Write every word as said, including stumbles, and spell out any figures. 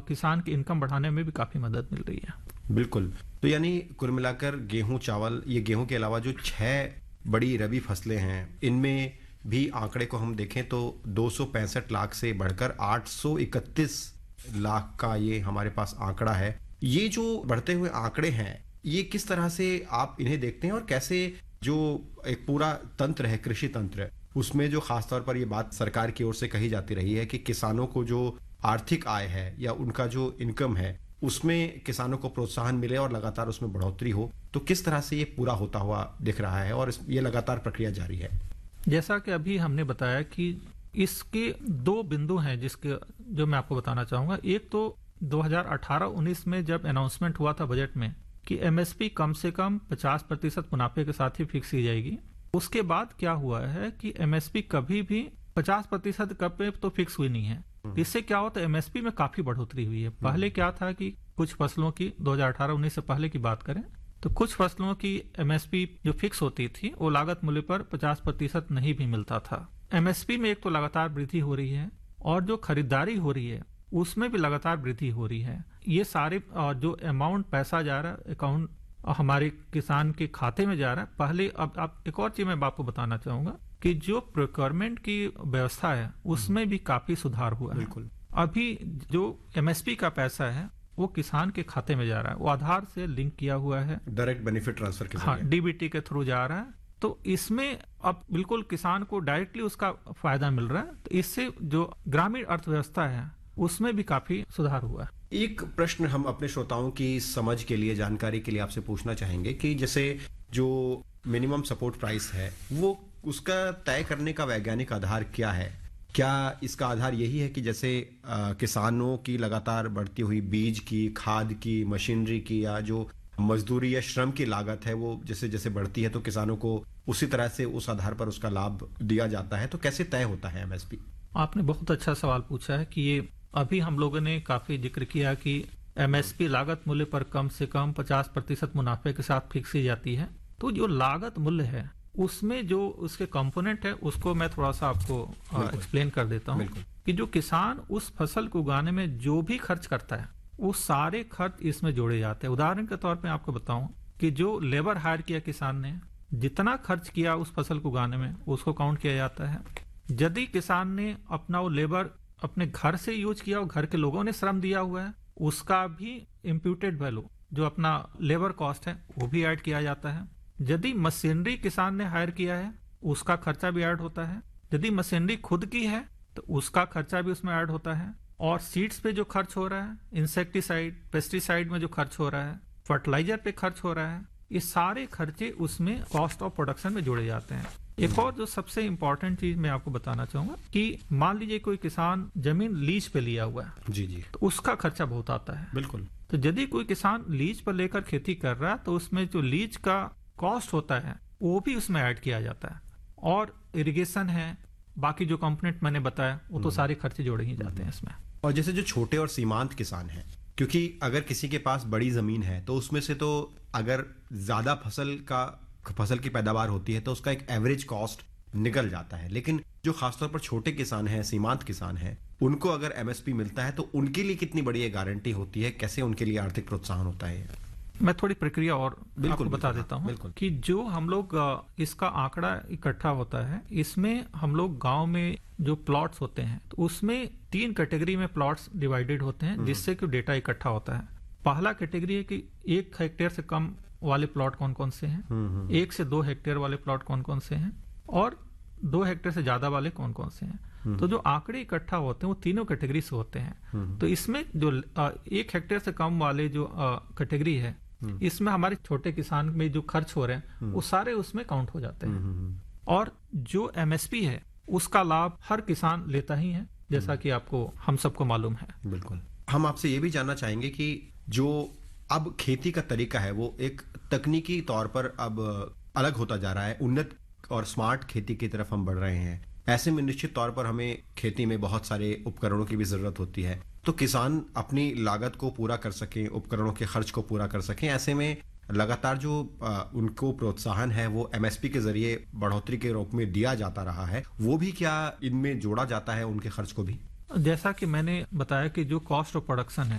किसान की इनकम बढ़ाने में भी काफी मदद मिल रही है। बिल्कुल। तो यानी कुल मिलाकर गेहूं, चावल, ये गेहूं के अलावा जो छह बड़ी रबी फसलें हैं, इनमें भी आंकड़े को हम देखें तो दो सौ पैंसठ लाख से बढ़कर आठ सौ इकतीस लाख का ये हमारे पास आंकड़ा है। ये जो बढ़ते हुए आंकड़े हैं, ये किस तरह से आप इन्हें देखते हैं और कैसे जो एक पूरा तंत्र है, कृषि तंत्र, उसमें जो खासतौर पर ये बात सरकार की ओर से कही जाती रही है कि किसानों को जो आर्थिक आय है या उनका जो इनकम है, उसमें किसानों को प्रोत्साहन मिले और लगातार उसमें बढ़ोतरी हो, तो किस तरह से ये पूरा होता हुआ दिख रहा है और ये लगातार प्रक्रिया जारी है? जैसा कि अभी हमने बताया कि इसके दो बिंदु हैं जिसके जो मैं आपको बताना चाहूंगा। एक तो दो हज़ार अठारह उन्नीस में जब अनाउंसमेंट हुआ था बजट में कि एमएसपी कम से कम पचास प्रतिशत मुनाफे के साथ ही फिक्स की जाएगी, उसके बाद क्या हुआ है कि एमएसपी कभी भी पचास प्रतिशत कब पे तो फिक्स हुई नहीं है। इससे क्या होता है, एमएसपी में काफी बढ़ोतरी हुई है। पहले क्या था कि कुछ फसलों की दो हज़ार अठारह उन्नीस से पहले की बात करें तो कुछ फसलों की एमएसपी जो फिक्स होती थी वो लागत मूल्य पर पचास प्रतिशत नहीं भी मिलता था। एमएसपी में एक तो लगातार वृद्धि हो रही है और जो खरीदारी हो रही है उसमें भी लगातार वृद्धि हो रही है। ये सारे जो अमाउंट पैसा जा रहा है अकाउंट हमारे किसान के खाते में जा रहा है। पहले अब आप एक और चीज मैं आपको बताना चाहूंगा कि जो प्रोक्योरमेंट की व्यवस्था है उसमें भी काफी सुधार हुआ है। बिल्कुल। अभी जो एमएसपी का पैसा है वो किसान के खाते में जा रहा है, वो आधार से लिंक किया हुआ है, डायरेक्ट बेनिफिट ट्रांसफर के हाँ, डीबीटी के थ्रू जा रहा है। तो इसमें अब बिल्कुल किसान को डायरेक्टली उसका फायदा मिल रहा है। तो इससे जो ग्रामीण अर्थव्यवस्था है उसमें भी काफी सुधार हुआ है। एक प्रश्न हम अपने श्रोताओं की समझ के लिए, जानकारी के लिए आपसे पूछना चाहेंगे कि जैसे जो मिनिमम सपोर्ट प्राइस है वो उसका तय करने का वैज्ञानिक आधार क्या है? क्या इसका आधार यही है कि जैसे आ, किसानों की लगातार बढ़ती हुई बीज की, खाद की, मशीनरी की या जो मजदूरी या श्रम की लागत है वो जैसे जैसे बढ़ती है तो किसानों को उसी तरह से उस आधार पर उसका लाभ दिया जाता है? तो कैसे तय होता है एमएसपी? आपने बहुत अच्छा सवाल पूछा है कि ये अभी हम लोगों ने काफी जिक्र किया कि एमएसपी लागत मूल्य पर कम से कम पचास प्रतिशत मुनाफे के साथ फिक्स की जाती है। तो जो लागत मूल्य है उसमें जो उसके कंपोनेंट है उसको मैं थोड़ा सा आपको एक्सप्लेन कर देता हूँ कि जो किसान उस फसल को उगाने में जो भी खर्च करता है वो सारे खर्च इसमें जोड़े जाते हैं। उदाहरण के तौर पे आपको बताऊं कि जो लेबर हायर किया किसान ने, जितना खर्च किया उस फसल को उगाने में उसको काउंट किया जाता है। यदि किसान ने अपना वो लेबर अपने घर से यूज किया और घर के लोगों ने श्रम दिया हुआ है, उसका भी इम्प्यूटेड वैल्यू जो अपना लेबर कॉस्ट है वो भी ऐड किया जाता है। यदि मशीनरी किसान ने हायर किया है उसका खर्चा भी ऐड होता है। यदि मशीनरी खुद की है तो उसका खर्चा भी उसमें ऐड होता है। और सीड्स पे जो खर्च हो रहा है, इंसेक्टिसाइड, पेस्टिसाइड में जो खर्च हो रहा है, फर्टिलाइजर पे खर्च हो रहा है, ये सारे खर्चे उसमें कॉस्ट ऑफ प्रोडक्शन में जोड़े जाते हैं। एक और जो सबसे इंपॉर्टेंट चीज मैं आपको बताना चाहूंगा कि मान लीजिए कोई किसान जमीन लीज पे लिया हुआ है, जी जी, तो उसका खर्चा बहुत आता है। बिल्कुल। तो यदि कोई किसान लीज पर लेकर खेती कर रहा है तो उसमें जो लीज का कॉस्ट होता है वो भी उसमें ऐड किया जाता है। और इरिगेशन है, बाकी जो कंपोनेंट मैंने बताया वो तो सारे खर्चे जोड़े ही जाते हैं इसमें। और जैसे जो छोटे और सीमांत किसान हैं, क्योंकि अगर किसी के पास बड़ी जमीन है तो उसमें से तो अगर ज्यादा फसल का फसल की पैदावार होती है तो उसका एक एवरेज कॉस्ट निकल जाता है। लेकिन जो खासतौर पर छोटे किसान हैं, सीमांत किसान हैं, उनको अगर एमएसपी मिलता है तो उनके लिए कितनी बड़ी ये गारंटी होती है? कैसे उनके लिए आर्थिक प्रोत्साहन होता है? मैं थोड़ी प्रक्रिया और आपको बता देता हूँ कि जो हम लोग इसका आंकड़ा इकट्ठा होता है, इसमें हम लोग गांव में जो प्लॉट्स होते हैं तो उसमें तीन कैटेगरी में प्लॉट्स डिवाइडेड होते हैं जिससे कि डेटा इकट्ठा होता है। पहला कैटेगरी है कि एक हेक्टेयर से कम वाले प्लॉट कौन कौन से हैं, एक से दो हेक्टेयर वाले प्लॉट कौन कौन से हैं और दो हेक्टेयर से ज्यादा वाले कौन कौन से हैं। तो जो आंकड़े इकट्ठा होते हैं वो तीनों कैटेगरी से होते हैं। तो इसमें जो एक हेक्टेयर से कम वाले जो कैटेगरी है इसमें हमारे छोटे किसान में जो खर्च हो रहे हैं वो सारे उसमें काउंट हो जाते हैं। और जो एमएसपी है उसका लाभ हर किसान लेता ही है, जैसा कि आपको हम सबको मालूम है। बिल्कुल। हम आपसे ये भी जानना चाहेंगे कि जो अब खेती का तरीका है वो एक तकनीकी तौर पर अब अलग होता जा रहा है, उन्नत और स्मार्ट खेती की तरफ हम बढ़ रहे हैं। ऐसे में निश्चित तौर पर हमें खेती में बहुत सारे उपकरणों की भी जरूरत होती है। तो किसान अपनी लागत को पूरा कर सकें, उपकरणों के खर्च को पूरा कर सकें, ऐसे में लगातार जो आ, उनको प्रोत्साहन है वो एमएसपी के जरिए बढ़ोतरी के रूप में दिया जाता रहा है, वो भी क्या इनमें जोड़ा जाता है उनके खर्च को भी? जैसा कि मैंने बताया कि जो कॉस्ट ऑफ प्रोडक्शन है